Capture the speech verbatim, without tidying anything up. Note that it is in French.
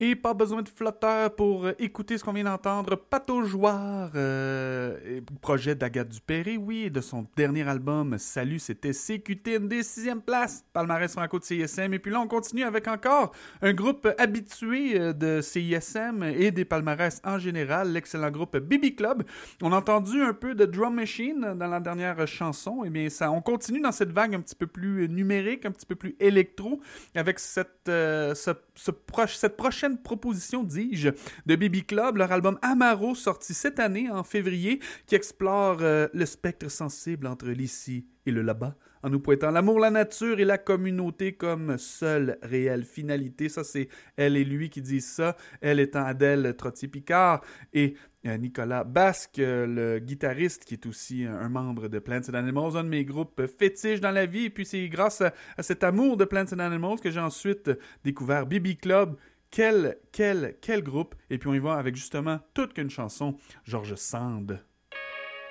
Et pas besoin de flotteur pour euh, écouter ce qu'on vient d'entendre. Pataugeoire, euh, projet d'Agathe Dupéré, oui, de son dernier album Salut, c'était C Q T N D, sixième place, palmarès franco de C I S M. Et puis là, on continue avec encore un groupe habitué euh, de C I S M et des palmarès en général, l'excellent groupe B B Club. On a entendu un peu de Drum Machine dans la dernière chanson. Et bien, ça, on continue dans cette vague un petit peu plus numérique, un petit peu plus électro, avec cette, euh, ce, ce proche, cette prochaine proposition, dis-je, de B B Club, leur album Amaro, sorti cette année, en février, qui explore euh, le spectre sensible entre l'ici et le là-bas, en nous pointant l'amour, la nature et la communauté comme seule réelle finalité. Ça, c'est elle et lui qui disent ça, elle étant Adèle Trottier-Picard et euh, Nicolas Basque, euh, le guitariste qui est aussi un, un membre de Plants and Animals, un de mes groupes fétiches dans la vie. Et puis c'est grâce à, à cet amour de Plants and Animals que j'ai ensuite découvert B B Club. Quel, quel, quel groupe! Et puis on y va avec justement toute qu'une chanson, George Sand.